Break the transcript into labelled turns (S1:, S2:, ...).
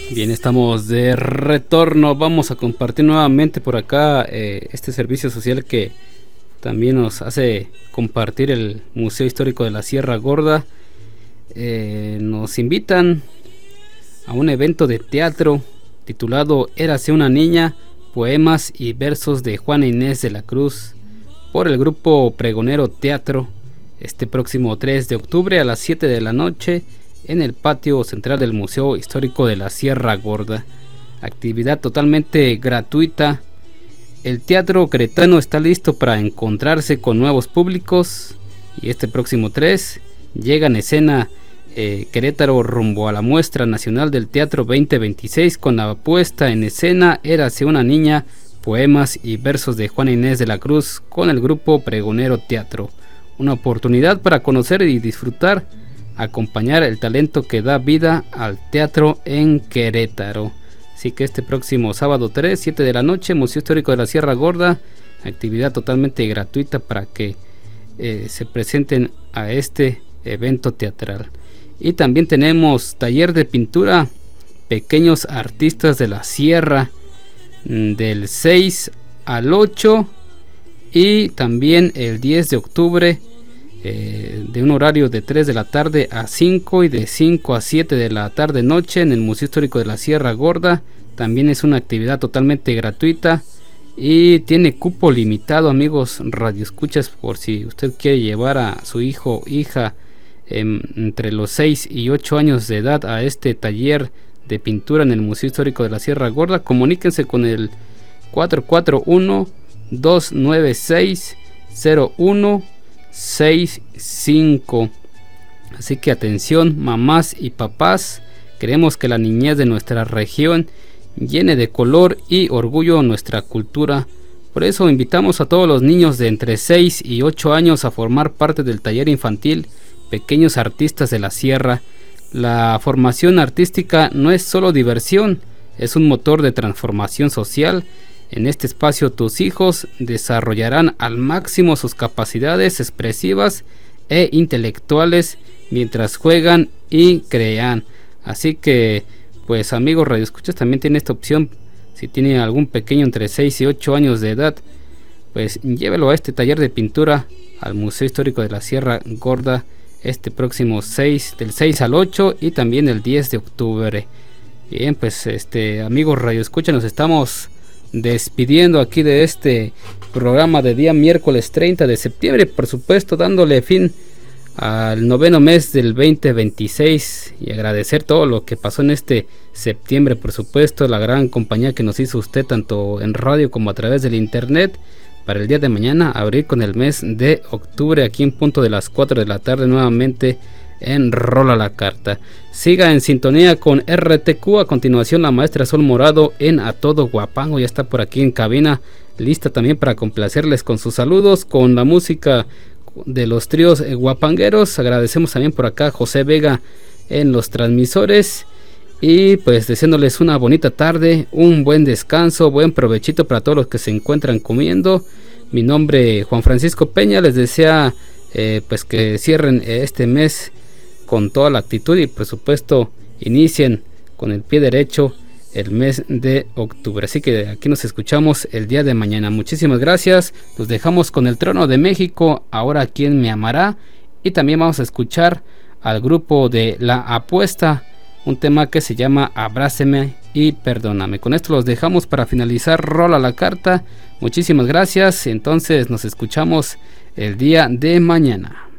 S1: Bien, estamos de retorno. Vamos a compartir nuevamente por acá este servicio social que también nos hace compartir el Museo Histórico de la Sierra Gorda. Nos invitan a un evento de teatro titulado Érase una niña, poemas y versos de Juana Inés de la Cruz, por el grupo Pregonero Teatro, este próximo 3 de octubre a las 7 de la noche en el patio central del Museo Histórico de la Sierra Gorda. Actividad totalmente gratuita. El teatro queretano está listo para encontrarse con nuevos públicos y este próximo 3 llega en escena Querétaro rumbo a la Muestra Nacional del Teatro 2026 con la puesta en escena Érase una niña, poemas y versos de Juana Inés de la Cruz con el grupo Pregonero Teatro. Una oportunidad para conocer y disfrutar, acompañar el talento que da vida al teatro en Querétaro. Así que este próximo sábado 3, 7 de la noche, Museo Histórico de la Sierra Gorda, actividad totalmente gratuita para que se presenten a este evento teatral. Y también tenemos taller de pintura, pequeños artistas de la sierra, del 6 al 8 y también el 10 de octubre, de un horario de 3 de la tarde a 5 y de 5 a 7 de la tarde noche en el Museo Histórico de la Sierra Gorda. También es una actividad totalmente gratuita y tiene cupo limitado, amigos radioescuchas, por si usted quiere llevar a su hijo o hija entre los 6 y 8 años de edad a este taller de pintura en el Museo Histórico de la Sierra Gorda. Comuníquense con el 441-296-0165. Así que atención, mamás y papás, queremos que la niñez de nuestra región llene de color y orgullo nuestra cultura. Por eso invitamos a todos los niños de entre 6 y 8 años a formar parte del taller infantil Pequeños Artistas de la Sierra. La formación artística no es solo diversión, es un motor de transformación social. En este espacio tus hijos desarrollarán al máximo sus capacidades expresivas e intelectuales mientras juegan y crean. Así que, pues amigos radioescuchas, también tiene esta opción. Si tiene algún pequeño entre 6 y 8 años de edad, pues llévelo a este taller de pintura al Museo Histórico de la Sierra Gorda este próximo 6, del 6 al 8 y también el 10 de octubre. Bien, pues amigos radioescuchas, nos estamos despidiendo aquí de este programa de día miércoles 30 de septiembre, por supuesto dándole fin al noveno mes del 2026 y agradecer todo lo que pasó en este septiembre, por supuesto, la gran compañía que nos hizo usted tanto en radio como a través del internet. Para el día de mañana abrir con el mes de octubre aquí en punto de las 4 de la tarde nuevamente en Rola la Carta. Siga en sintonía con RTQ. A continuación la maestra Sol Morado en A Todo Guapango ya está por aquí en cabina, lista también para complacerles con sus saludos, con la música de los tríos guapangueros. Agradecemos también por acá a José Vega en los transmisores y pues deseándoles una bonita tarde, un buen descanso, buen provechito para todos los que se encuentran comiendo. Mi nombre Juan Francisco Peña, les desea pues que cierren este mes con toda la actitud y por supuesto inicien con el pie derecho el mes de octubre. Así que aquí nos escuchamos el día de mañana. Muchísimas gracias. Los dejamos con el Trono de México, Ahora quién me amará, y también vamos a escuchar al grupo de La Apuesta, un tema que se llama Abráceme y Perdóname. Con esto los dejamos para finalizar Rola la Carta. Muchísimas gracias. Entonces nos escuchamos el día de mañana.